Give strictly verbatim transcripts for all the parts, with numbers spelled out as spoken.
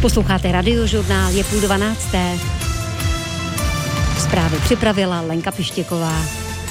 Posloucháte Radiožurnál, je půl dvanácté. Zprávy připravila Lenka Pištěková.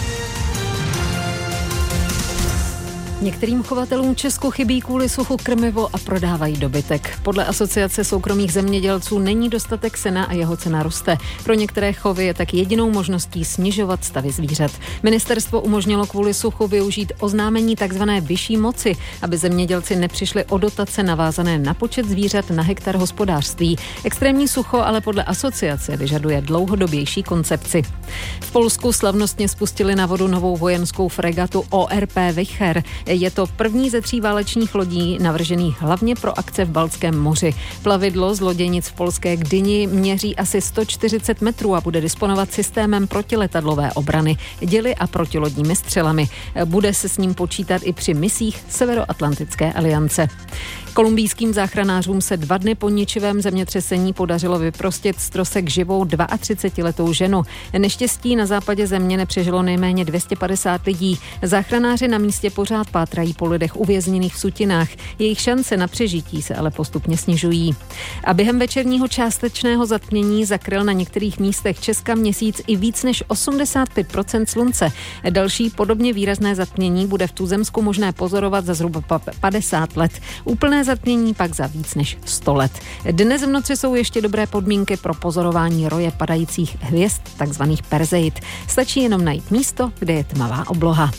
Některým chovatelům Česku chybí kvůli suchu krmivo a prodávají dobytek. Podle Asociace soukromých zemědělců není dostatek sena a jeho cena roste. Pro některé chovy je tak jedinou možností snižovat stavy zvířat. Ministerstvo umožnilo kvůli suchu využít oznámení tzv. Vyšší moci, aby zemědělci nepřišli o dotace navázané na počet zvířat na hektar hospodářství. Extrémní sucho ale podle asociace vyžaduje dlouhodobější koncepci. V Polsku slavnostně spustili na vodu novou vojenskou fregatu O R P Wicher. Je to první ze tří válečných lodí navržených hlavně pro akce v Baltském moři. Plavidlo z loděnic v polské Gdyni měří asi sto čtyřicet metrů a bude disponovat systémem protiletadlové obrany, děly a protilodními střelami. Bude se s ním počítat i při misích Severoatlantické aliance. Kolumbijským záchranářům se dva dny po ničivém zemětřesení podařilo vyprostit z trosek živou třicetiletou ženu. Neštěstí na západě země nepřežilo nejméně dvě stě padesát lidí. Záchranáři na místě pořád pátrají po lidech uvězněných v sutinách. Jejich šance na přežití se ale postupně snižují. A během večerního částečného zatmění zakryl na některých místech Česka měsíc i víc než osmdesát pět procent slunce. Další podobně výrazné zatmění bude v tuzemsku možné pozorovat za zhruba padesát let. Úplné zatmění pak za víc než sto let. Dnes v noci jsou ještě dobré podmínky pro pozorování roje padajících hvězd, takzvaných Perseid. Stačí jenom najít místo, kde je tmavá obloha.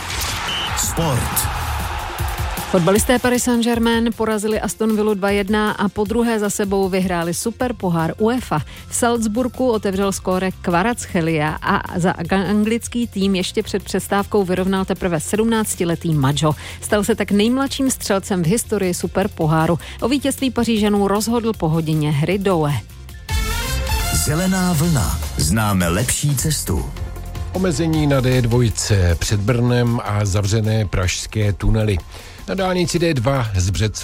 Sport. Fotbalisté Paris Saint-Germain porazili Aston Villu dva jedna a po druhé za sebou vyhráli superpohár UEFA. V Salzburgu otevřel skóre Kvaratskhelia a za anglický tým ještě před přestávkou vyrovnal teprve sedmnáctiletý Maggio. Stal se tak nejmladším střelcem v historii superpoháru. O vítězství Pařížanů rozhodl po hodině hry Doué. Zelená vlna. Známe lepší cestu. Omezení na D dva před Brnem a zavřené pražské tunely. Na dálnici D dva z Břeclavi